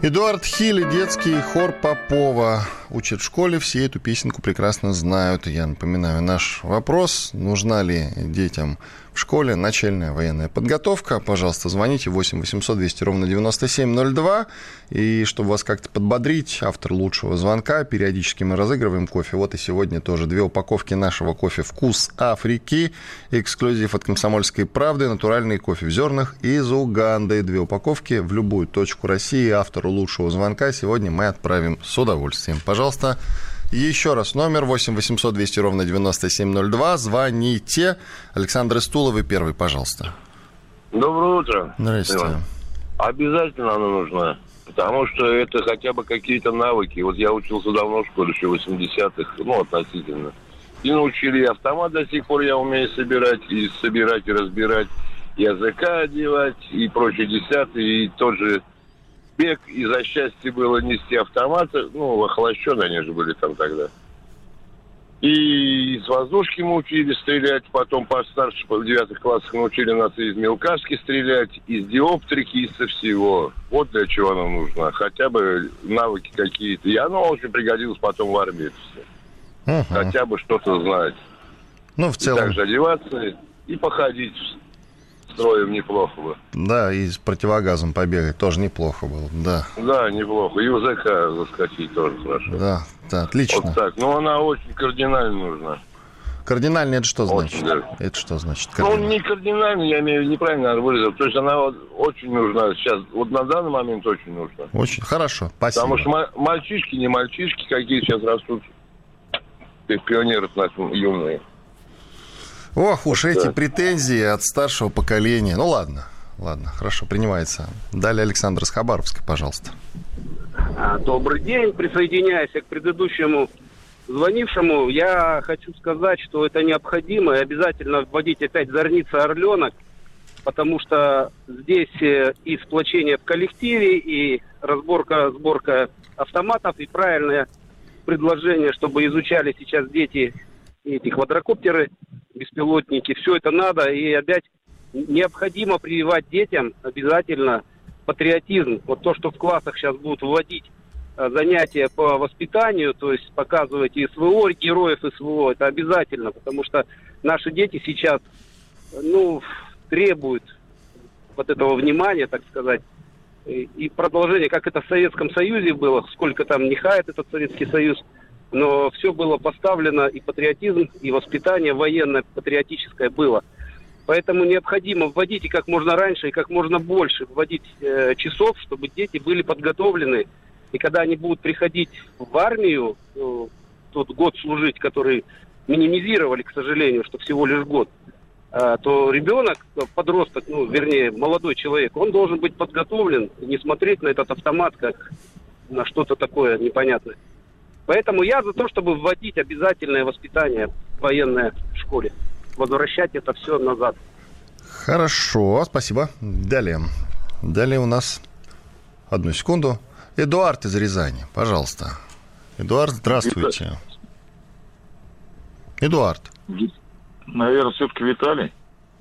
Эдуард Хиль и детский хор Попова учат в школе, все эту песенку прекрасно знают. Я напоминаю наш вопрос: нужна ли детям в школе начальная военная подготовка? Пожалуйста, звоните 8 800 200 ровно 9702. И чтобы вас как-то подбодрить, автор лучшего звонка, периодически мы разыгрываем кофе. Вот и сегодня тоже 2 упаковки нашего кофе «Вкус Африки», эксклюзив от «Комсомольской правды», натуральный кофе в зернах из Уганды. 2 упаковки в любую точку России автору лучшего звонка сегодня мы отправим с удовольствием. Пожалуйста, еще раз номер 8 800 200 ровно 9702. Звоните. Александр из Тулы, вы первый, пожалуйста. Доброе утро. Здравствуйте. Иван. Обязательно она нужна, потому что это хотя бы какие-то навыки. Вот я учился давно в школе, еще в 80-х, относительно. И научили и автомат до сих пор я умею собирать, и разбирать, языка одевать, и прочие десятые, и тот же бег, и за счастье было нести автоматы, охлащенные они же были там тогда. И с воздушки мы учили стрелять, потом постарше, в 9 классах научили нас и из мелкашки стрелять, из диоптрики, и со всего. Вот для чего она нужна. Хотя бы навыки какие-то. И оно очень пригодилось потом в армии. Хотя бы что-то знать. В целом. И также одеваться и походить строем неплохо бы. Да, и с противогазом побегать тоже неплохо было, да. Да, неплохо. И УЗК заскочить тоже хорошо. Да, отлично. Вот так. Но она очень кардинально нужна. Кардинально это что значит? Очень, да. Это что значит? Кардинально? Не кардинально, я имею в виду, неправильно выразил. То есть она очень нужна сейчас. Вот на данный момент очень нужна. Очень хорошо, спасибо. Потому что мальчишки, не мальчишки, какие сейчас растут. Пионеры наши юные. Ох уж эти претензии от старшего поколения. Ладно, хорошо, принимается. Далее Александр из Хабаровска, пожалуйста. Добрый день. Присоединяясь к предыдущему звонившему, я хочу сказать, что это необходимо. И обязательно вводить опять зорница орленок, потому что здесь и сплочение в коллективе, и сборка автоматов, и правильное предложение, чтобы изучали сейчас дети эти квадрокоптеры, беспилотники. Все это надо, и опять необходимо прививать детям обязательно патриотизм. Вот то, что в классах сейчас будут вводить занятия по воспитанию, то есть показывать СВО, героев СВО, это обязательно, потому что наши дети сейчас, требуют вот этого внимания, так сказать, и продолжение, как это в Советском Союзе было, сколько там не хает этот Советский Союз, но все было поставлено, и патриотизм, и воспитание военное, патриотическое было. Поэтому необходимо вводить и как можно раньше, и как можно больше вводить часов, чтобы дети были подготовлены. И когда они будут приходить в армию, тот год служить, который минимизировали, к сожалению, что всего лишь год, то ребенок, подросток, молодой человек, он должен быть подготовлен, не смотреть на этот автомат как на что-то такое непонятное. Поэтому я за то, чтобы вводить обязательное воспитание военное в школе. Возвращать это все назад. Хорошо, спасибо. Далее у нас, одну секунду, Эдуард из Рязани, пожалуйста. Эдуард, здравствуйте. Эдуард. Наверное, все-таки Виталий.